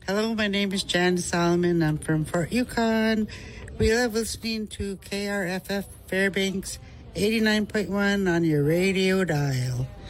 Hello, my name is Jan Solomon. I'm from Fort Yukon. We love listening to KRFF Fairbanks 89.1 on your radio dial.